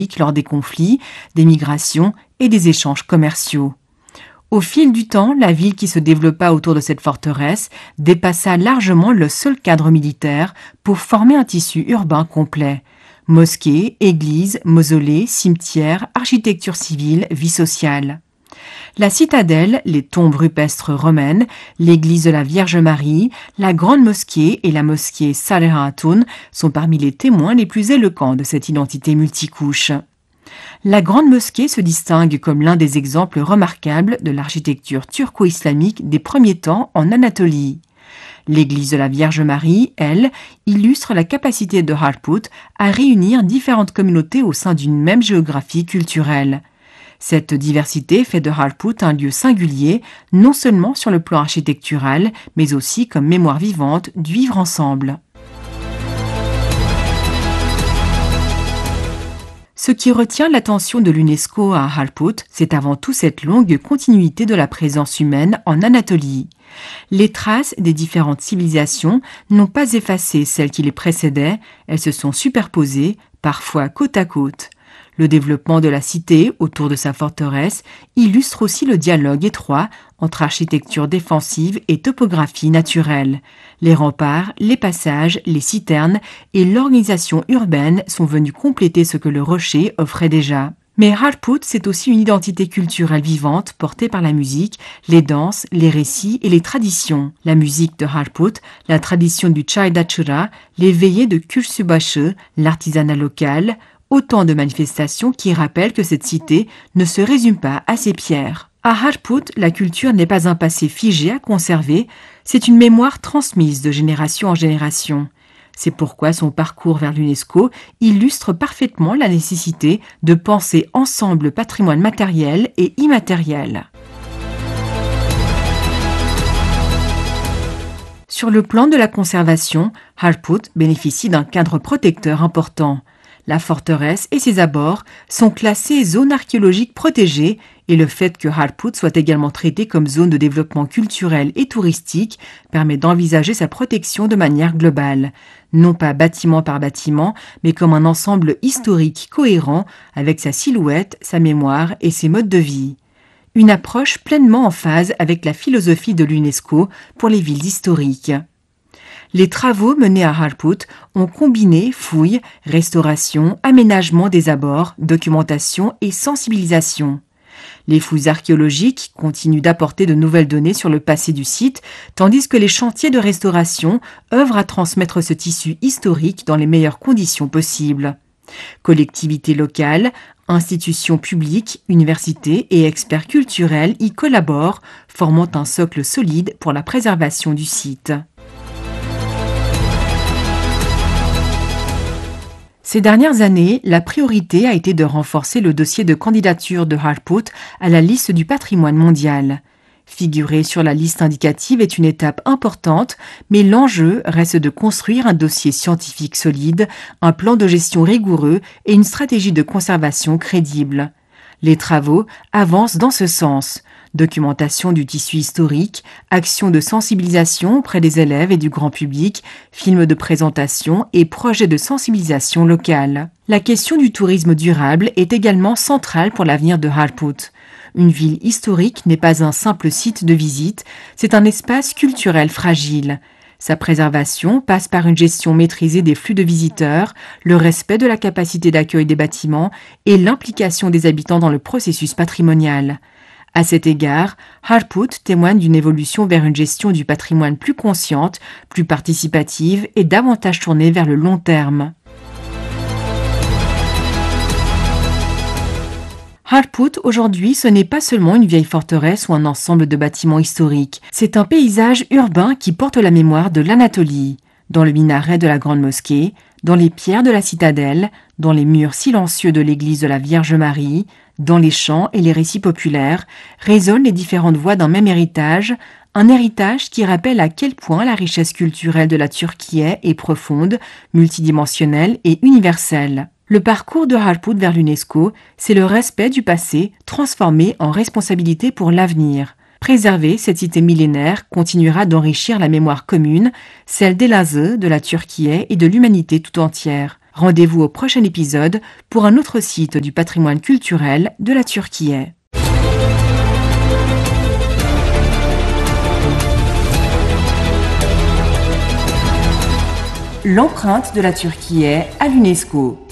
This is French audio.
lors des conflits, des migrations et des échanges commerciaux. Au fil du temps, la ville qui se développa autour de cette forteresse dépassa largement le seul cadre militaire pour former un tissu urbain complet. Mosquées, églises, mausolées, cimetières, architecture civile, vie sociale. La citadelle, les tombes rupestres romaines, l'église de la Vierge Marie, la grande mosquée et la mosquée Saleh Hatoun sont parmi les témoins les plus éloquents de cette identité multicouche. La grande mosquée se distingue comme l'un des exemples remarquables de l'architecture turco-islamique des premiers temps en Anatolie. L'église de la Vierge Marie, elle, illustre la capacité de Harput à réunir différentes communautés au sein d'une même géographie culturelle. Cette diversité fait de Harput un lieu singulier, non seulement sur le plan architectural, mais aussi comme mémoire vivante du vivre ensemble. Ce qui retient l'attention de l'UNESCO à Harput, c'est avant tout cette longue continuité de la présence humaine en Anatolie. Les traces des différentes civilisations n'ont pas effacé celles qui les précédaient, elles se sont superposées, parfois côte à côte. Le développement de la cité autour de sa forteresse illustre aussi le dialogue étroit entre architecture défensive et topographie naturelle. Les remparts, les passages, les citernes et l'organisation urbaine sont venus compléter ce que le rocher offrait déjà. Mais Harput, c'est aussi une identité culturelle vivante portée par la musique, les danses, les récits et les traditions. La musique de Harput, la tradition du Çay Daçura, les veillées de Kürsübaşı, l'artisanat local, autant de manifestations qui rappellent que cette cité ne se résume pas à ses pierres. À Harput, la culture n'est pas un passé figé à conserver, c'est une mémoire transmise de génération en génération. C'est pourquoi son parcours vers l'UNESCO illustre parfaitement la nécessité de penser ensemble le patrimoine matériel et immatériel. Sur le plan de la conservation, Harput bénéficie d'un cadre protecteur important. La forteresse et ses abords sont classés zone archéologique protégée et le fait que Harput soit également traité comme zone de développement culturel et touristique permet d'envisager sa protection de manière globale, non pas bâtiment par bâtiment, mais comme un ensemble historique cohérent avec sa silhouette, sa mémoire et ses modes de vie. Une approche pleinement en phase avec la philosophie de l'UNESCO pour les villes historiques. Les travaux menés à Harput ont combiné fouilles, restauration, aménagement des abords, documentation et sensibilisation. Les fouilles archéologiques continuent d'apporter de nouvelles données sur le passé du site, tandis que les chantiers de restauration œuvrent à transmettre ce tissu historique dans les meilleures conditions possibles. Collectivités locales, institutions publiques, universités et experts culturels y collaborent, formant un socle solide pour la préservation du site. Ces dernières années, la priorité a été de renforcer le dossier de candidature de Harput à la liste du patrimoine mondial. Figurer sur la liste indicative est une étape importante, mais l'enjeu reste de construire un dossier scientifique solide, un plan de gestion rigoureux et une stratégie de conservation crédible. Les travaux avancent dans ce sens. Documentation du tissu historique, actions de sensibilisation auprès des élèves et du grand public, films de présentation et projets de sensibilisation locale. La question du tourisme durable est également centrale pour l'avenir de Harput. Une ville historique n'est pas un simple site de visite, c'est un espace culturel fragile. Sa préservation passe par une gestion maîtrisée des flux de visiteurs, le respect de la capacité d'accueil des bâtiments et l'implication des habitants dans le processus patrimonial. À cet égard, Harput témoigne d'une évolution vers une gestion du patrimoine plus consciente, plus participative et davantage tournée vers le long terme. Harput, aujourd'hui, ce n'est pas seulement une vieille forteresse ou un ensemble de bâtiments historiques. C'est un paysage urbain qui porte la mémoire de l'Anatolie. Dans le minaret de la Grande Mosquée, dans les pierres de la citadelle, dans les murs silencieux de l'église de la Vierge Marie, dans les chants et les récits populaires, résonnent les différentes voix d'un même héritage, un héritage qui rappelle à quel point la richesse culturelle de la Turquie est profonde, multidimensionnelle et universelle. Le parcours de Harput vers l'UNESCO, c'est le respect du passé transformé en responsabilité pour l'avenir. Préserver cette cité millénaire continuera d'enrichir la mémoire commune, celle d'Elazığ, de la Turquie et de l'humanité tout entière. Rendez-vous au prochain épisode pour un autre site du patrimoine culturel de la Turquie. L'empreinte de la Turquie à l'UNESCO.